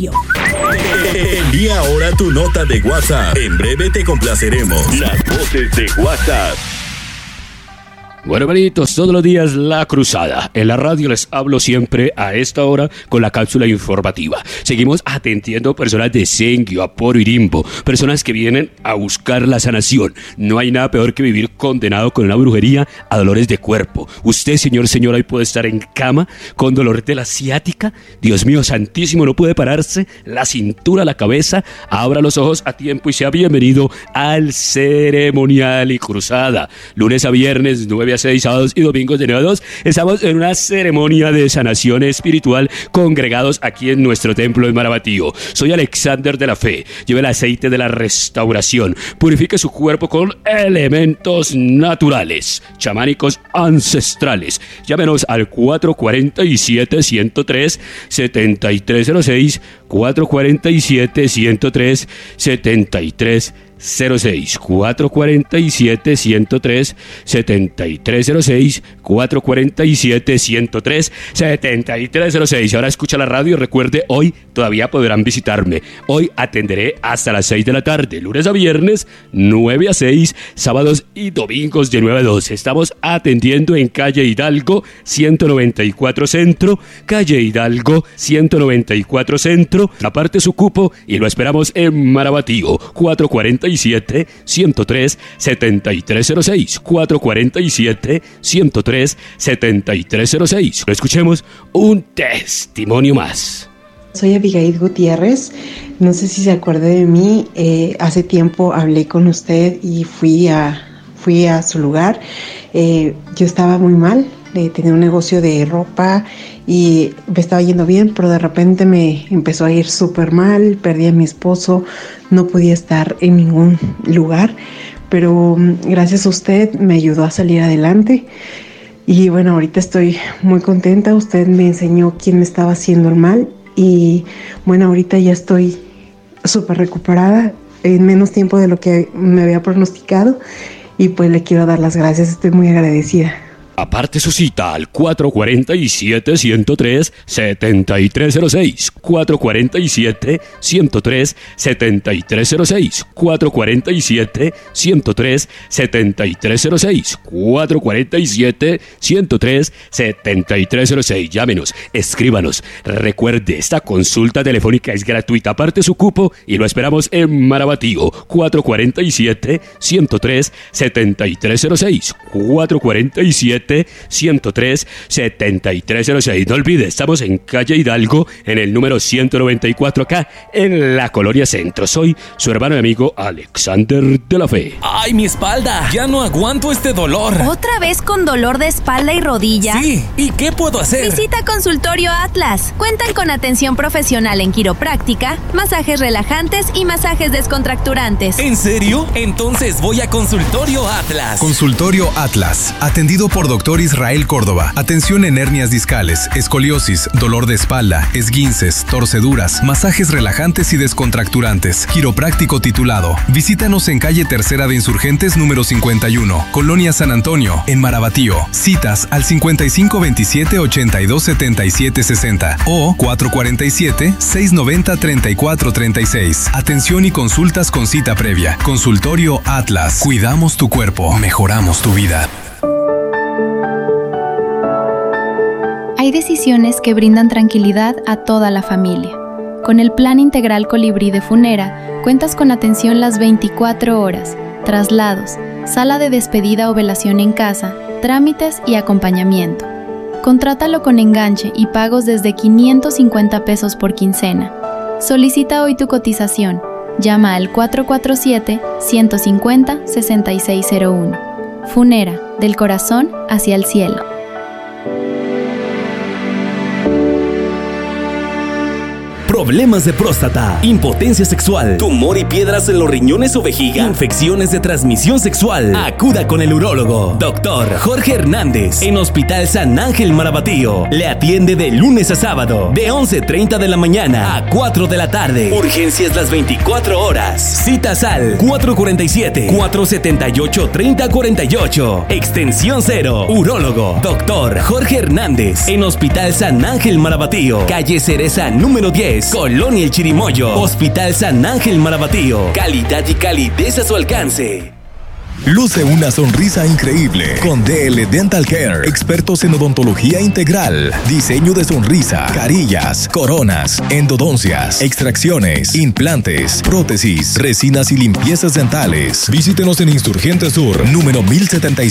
municipio. Envía ahora tu nota de WhatsApp. En breve te complaceremos. Las voces de WhatsApp. Bueno, hermanitos, todos los días La Cruzada. En la radio les hablo siempre a esta hora con la cápsula informativa. Seguimos atendiendo personas de Senguio, Aporo y Rimbo, personas que vienen a buscar la sanación. No hay nada peor que vivir condenado con una brujería a dolores de cuerpo. Usted, señora, hoy puede estar en cama con dolor de la ciática. Dios mío santísimo, no puede pararse, la cintura, la cabeza. Abra los ojos a tiempo y sea bienvenido al Ceremonial y Cruzada. Lunes a viernes, 9 a 6, sábados y domingos de 9 a 2. Estamos en una ceremonia de sanación espiritual congregados aquí en nuestro templo en Marabatío. Soy Alexander de la Fe. Lleve el aceite de la restauración. Purifique su cuerpo con elementos naturales, chamánicos ancestrales. Llámenos al 447-103-7306. 447-103-7306. 447-103-7306, 447-103-7306. Ahora escucha la radio y recuerde, hoy todavía podrán visitarme. Hoy atenderé hasta las 6 de la tarde, lunes a viernes, 9 a 6, sábados y domingos de 9 a 12. Estamos atendiendo en calle Hidalgo, 194 Centro, calle Hidalgo, 194 Centro. Aparte su cupo y lo esperamos en Marabatío, 447-103-7306, 447-103-7306. Escuchemos un testimonio más. Soy Abigail Gutiérrez, no sé si se acuerda de mí, hace tiempo hablé con usted y fui a su lugar. Yo estaba muy mal, tenía un negocio de ropa y me estaba yendo bien, pero de repente me empezó a ir súper mal, perdí a mi esposo, no podía estar en ningún lugar, pero gracias a usted me ayudó a salir adelante. Y bueno, ahorita estoy muy contenta, usted me enseñó quién me estaba haciendo el mal y bueno, ahorita ya estoy súper recuperada en menos tiempo de lo que me había pronosticado y pues le quiero dar las gracias, estoy muy agradecida. Aparte su cita al 447-103-7306, 447-103-7306, 447-103-7306, 447-103-7306. Llámenos, escríbanos. Recuerde, esta consulta telefónica es gratuita. Aparte su cupo y lo esperamos en Marabatío, 447-103-7306, 447-103-7306. No olvide, estamos en calle Hidalgo, en el número 194, acá en la Colonia Centro. Soy su hermano y amigo Alexander de la Fe. ¡Ay, mi espalda! Ya no aguanto este dolor. ¿Otra vez con dolor de espalda y rodilla? Sí, ¿y qué puedo hacer? Visita Consultorio Atlas. Cuentan con atención profesional en quiropráctica, masajes relajantes y masajes descontracturantes. ¿En serio? Entonces voy a Consultorio Atlas. Consultorio Atlas, atendido por Dr. Israel Córdoba. Atención en hernias discales, escoliosis, dolor de espalda, esguinces, torceduras, masajes relajantes y descontracturantes. Quiropráctico titulado. Visítanos en calle Tercera de Insurgentes número 51, Colonia San Antonio, en Marabatío. Citas al 5527-827760 o 447-690-3436. Atención y consultas con cita previa. Consultorio Atlas. Cuidamos tu cuerpo, mejoramos tu vida. Hay decisiones que brindan tranquilidad a toda la familia. Con el Plan Integral Colibrí de Funera, cuentas con atención las 24 horas, traslados, sala de despedida o velación en casa, trámites y acompañamiento. Contrátalo con enganche y pagos desde 550 pesos por quincena. Solicita hoy tu cotización. Llama al 447-150-6601. Funera, del corazón hacia el cielo. Problemas de próstata, impotencia sexual, tumor y piedras en los riñones o vejiga, infecciones de transmisión sexual. Acuda con el urólogo, Dr. Jorge Hernández, en Hospital San Ángel Marabatío. Le atiende de lunes a sábado, de 11:30 de la mañana a 4 de la tarde. Urgencias las 24 horas. Citas al 447-478-3048. Extensión 0. Urólogo, Dr. Jorge Hernández, en Hospital San Ángel Marabatío. Calle Cereza número 10. Dentales, Colonia El Chirimoyo, Hospital San Ángel Marabatío. Calidad y calidez a su alcance. Luce una sonrisa increíble con DL Dental Care, expertos en odontología integral, diseño de sonrisa, carillas, coronas, endodoncias, extracciones, implantes, prótesis, resinas y limpiezas dentales. Visítenos en Insurgente Sur, número 1076.